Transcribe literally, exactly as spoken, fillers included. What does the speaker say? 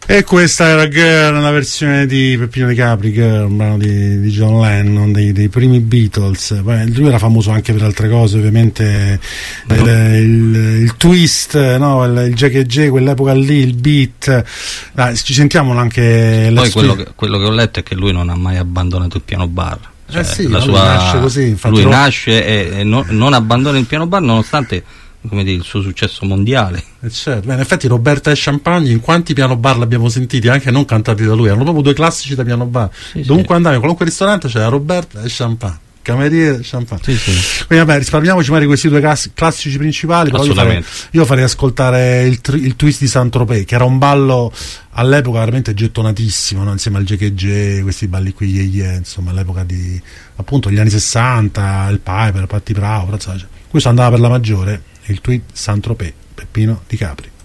E questa era Girl, una versione di Peppino Di Capri, Girl, un brano di, di John Lennon, dei, dei primi Beatles. Poi, lui era famoso anche per altre cose, ovviamente no. il, il, il twist, no? il, il J K J, quell'epoca lì, il beat. Dai, ci sentiamo anche. Poi quello che, quello che ho letto è che lui non ha mai abbandonato il piano bar. Cioè, eh sì, la lui sua, nasce così. Lui lo... nasce e, e no, non abbandona il piano bar nonostante, come dire, il suo successo mondiale. Eh certo. Beh, in effetti Roberta e Champagne, in quanti piano bar l'abbiamo sentiti, anche non cantati da lui, erano proprio due classici da piano bar. Sì, dovunque sì. andavi, in qualunque ristorante c'era Roberta e Champagne, cameriere Champagne. Sì, sì. Quindi vabbè, risparmiamoci magari questi due class- classici principali, però io farei, io farei ascoltare il, tri- il twist di Saint-Tropez, che era un ballo all'epoca veramente gettonatissimo, no? Insieme al J K J, questi balli qui, yeah, yeah, insomma, all'epoca di appunto gli anni sessanta, il Piper, Patti Bravo, però, cioè, questo andava per la maggiore, il tweet Saint-Tropez, Peppino Di Capri.